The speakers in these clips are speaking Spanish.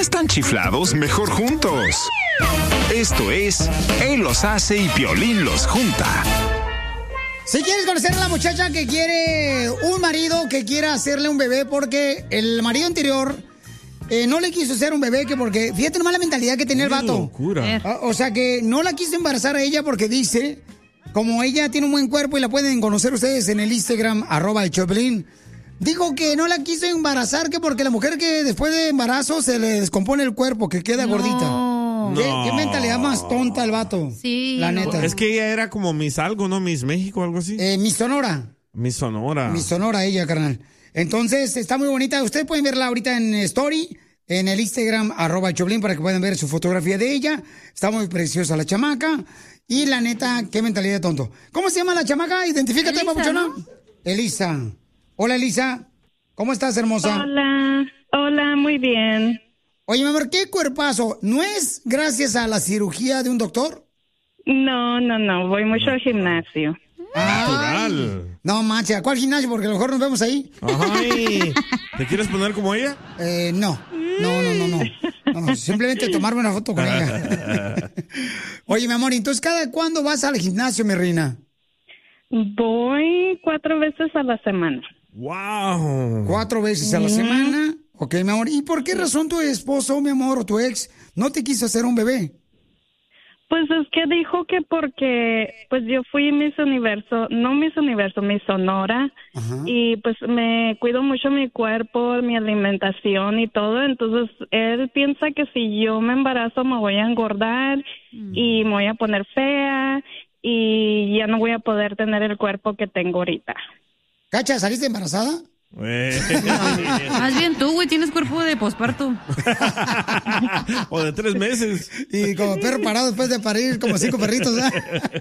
están chiflados, mejor juntos. Esto es Él los hace y Piolín los junta. Si quieres conocer a la muchacha que quiere un marido que quiera hacerle un bebé porque el marido anterior no le quiso hacer un bebé, que porque, fíjate nomás la mentalidad que tenía el vato. Locura. O sea, que no la quiso embarazar a ella porque dice, como ella tiene un buen cuerpo y la pueden conocer ustedes en el Instagram, @el_Choplin, dijo que no la quiso embarazar, que porque la mujer que después de embarazo se le descompone el cuerpo, que queda gordita. ¿Qué mentalidad más tonta el vato? Sí. La neta. Es que ella era como Miss algo, ¿no? Miss México, algo así. Miss Sonora. Miss Sonora. Miss Sonora ella, carnal. Entonces, está muy bonita. Ustedes pueden verla ahorita en Story, en el Instagram, @Choplin, para que puedan ver su fotografía de ella. Está muy preciosa la chamaca. Y la neta, qué mentalidad de tonto. ¿Cómo se llama la chamaca? Identifícate, Elisa, papuchona. ¿no? Elisa. Hola, Elisa. ¿Cómo estás, hermosa? Hola, muy bien. Oye, mi amor, ¿qué cuerpazo? ¿No es gracias a la cirugía de un doctor? No, voy mucho al gimnasio. Natural. No, mancha, ¿cuál gimnasio? Porque a lo mejor nos vemos ahí. Ay, ¿te quieres poner como ella? No, simplemente tomarme una foto con ella. Oye, mi amor, entonces, ¿cada cuándo vas al gimnasio, mi reina? Voy 4 veces a la semana. ¡Wow! 4 veces a la semana. Ok, mi amor. ¿Y por qué razón tu esposo, mi amor, o tu ex, no te quiso hacer un bebé? Pues es que dijo que porque pues yo fui Miss Sonora. Ajá. Y pues me cuido mucho mi cuerpo, mi alimentación y todo, entonces él piensa que si yo me embarazo me voy a engordar y me voy a poner fea y ya no voy a poder tener el cuerpo que tengo ahorita. Cacha, ¿saliste embarazada? Más bien tú, güey, tienes cuerpo de posparto. O de 3 meses. Y como perro parado después de parir, como 5 perritos, ¿eh?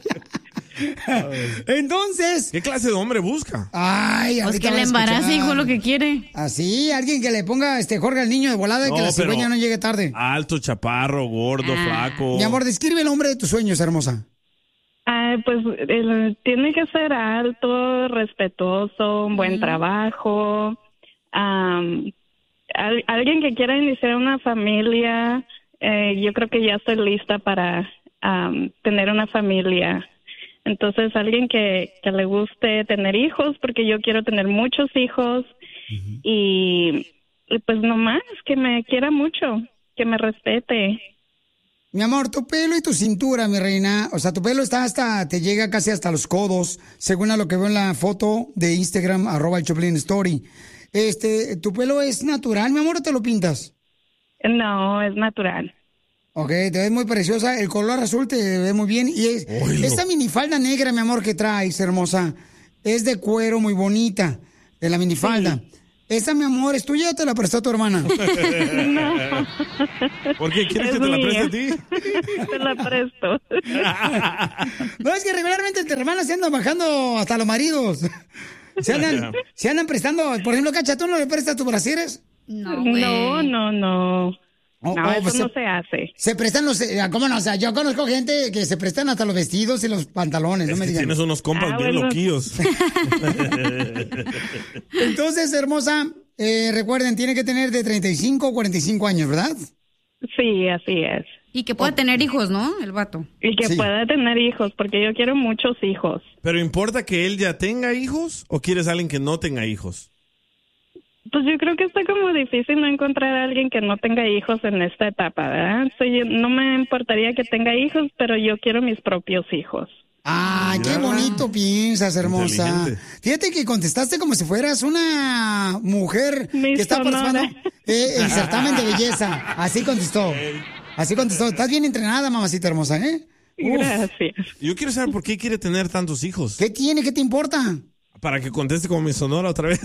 Entonces... ¿Qué clase de hombre busca? Ay, Pues ahorita que le vas a escuchar. embarace, hijo, lo que quiere. Así, alguien que le ponga Jorge al niño de volada y que la cigüeña no llegue tarde. Alto, chaparro, gordo, flaco. Mi amor, describe el hombre de tus sueños, hermosa. Pues él tiene que ser alto, respetuoso, un buen trabajo, alguien que quiera iniciar una familia. Yo creo que ya estoy lista para tener una familia. Entonces, alguien que le guste tener hijos, porque yo quiero tener muchos hijos. Y pues nomás que me quiera mucho, que me respete. Mi amor, tu pelo y tu cintura, mi reina, o sea, tu pelo te llega casi hasta los codos, según a lo que veo en la foto de Instagram, @el_Choplin Story. ¿Tu pelo es natural, mi amor, o te lo pintas? No, es natural. Ok, te ves muy preciosa, el color azul te ve muy bien, y esta minifalda negra, mi amor, que traes, hermosa, es de cuero muy bonita, de la minifalda. Sí. Esa, mi amor, ¿es tuya o te la prestó tu hermana? No. ¿Por qué? ¿Quieres que te la preste a ti? Te la presto. No, es que regularmente entre hermanas se andan bajando hasta los maridos. Se andan prestando. Por ejemplo, Cacha, ¿tú no le prestas tus brasieres? No, no. Eso no se hace. Se prestan ¿cómo no? O sea, yo conozco gente que se prestan hasta los vestidos y los pantalones, no me digan. Tienes unos compas bien loquillos. Entonces, hermosa, recuerden, tiene que tener de 35 o 45 años, ¿verdad? Sí, así es. Y que pueda tener hijos, ¿no? El vato. Y que pueda tener hijos, porque yo quiero muchos hijos. ¿Pero importa que él ya tenga hijos o quieres a alguien que no tenga hijos? Pues yo creo que está como difícil no encontrar a alguien que no tenga hijos en esta etapa, ¿verdad? No me importaría que tenga hijos, pero yo quiero mis propios hijos. ¡Ay, qué bonito piensas, hermosa! Fíjate que contestaste como si fueras una mujer que está participando el certamen de belleza. Así contestó. Estás bien entrenada, mamacita hermosa, ¿eh? Gracias. Yo quiero saber por qué quiere tener tantos hijos. ¿Qué tiene? ¿Qué te importa? Para que conteste como mi Sonora otra vez.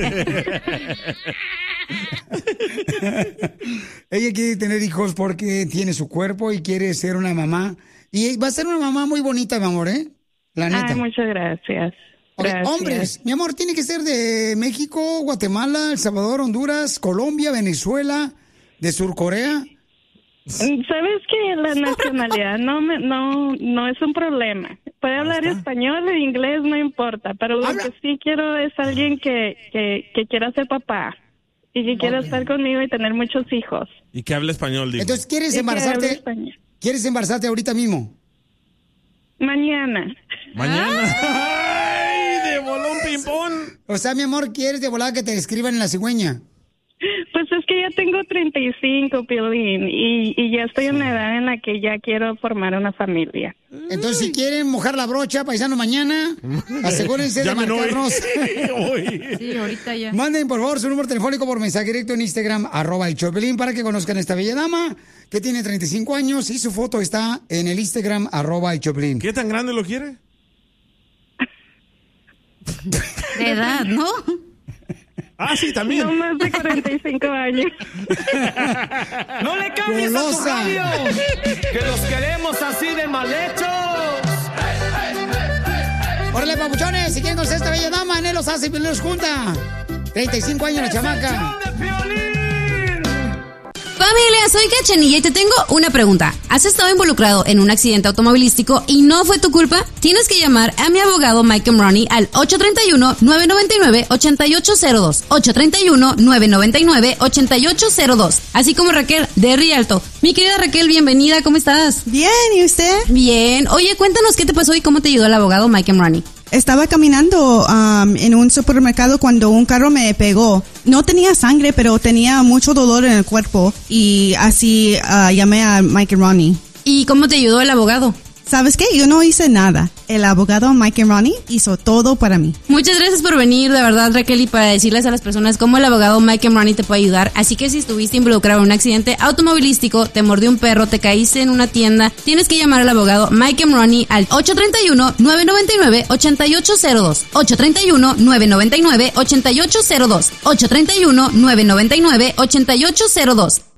Ella quiere tener hijos porque tiene su cuerpo y quiere ser una mamá. Y va a ser una mamá muy bonita, mi amor, ¿eh? La neta. Ay, muchas gracias. Gracias. Hombres, mi amor, tiene que ser de México, Guatemala, El Salvador, Honduras, Colombia, Venezuela, de Surcorea. ¿Sabes que la nacionalidad no es un problema? Puede hablar español o inglés, no importa, pero lo que sí quiero es alguien que quiera ser papá. y que quiere estar conmigo y tener muchos hijos. Y que hable español, digo. Entonces, ¿quieres embarazarte? ¿Quieres embarazarte ahorita mismo? Mañana. Mañana. ¡Ay! De bolón ping-pong. O sea, mi amor, ¿quieres de volada que te escriban en la cigüeña? Pues es que ya tengo 35, Piolín, y ya estoy en una edad en la que ya quiero formar una familia. Entonces, si quieren mojar la brocha, paisano, mañana, asegúrense de marcarnos. Sí, ahorita ya. Manden, por favor, su número telefónico por mensaje directo en Instagram, @el Choplin, para que conozcan a esta bella dama que tiene 35 años y su foto está en el Instagram, @el Choplin. ¿Qué tan grande lo quiere? De edad, ¿no? Ah, sí, también. No más de 45 años. ¡No le cambies a tu radio! ¡Que los queremos así de mal hechos! ¡Órale, papuchones! Si quieren conocer a esta bella dama, en él los hace y Piolín los junta. 35 años la chamaca. Familia, soy Cachanilla y te tengo una pregunta. ¿Has estado involucrado en un accidente automovilístico y no fue tu culpa? Tienes que llamar a mi abogado Mike Ronnie al 831-999-8802. 831-999-8802. Así como Raquel de Rialto. Mi querida Raquel, bienvenida, ¿cómo estás? Bien, ¿y usted? Bien. Oye, cuéntanos qué te pasó y cómo te ayudó el abogado Mike Ronnie. Estaba caminando en un supermercado cuando un carro me pegó. No tenía sangre, pero tenía mucho dolor en el cuerpo. Y así llamé a Mike Ronnie. ¿Y cómo te ayudó el abogado? ¿Sabes qué? Yo no hice nada. El abogado Mike Ronnie hizo todo para mí. Muchas gracias por venir, de verdad, Raquel, y para decirles a las personas cómo el abogado Mike Ronnie te puede ayudar. Así que si estuviste involucrado en un accidente automovilístico, te mordió un perro, te caíste en una tienda, tienes que llamar al abogado Mike Ronnie al 831-999-8802. 831-999-8802. 831-999-8802.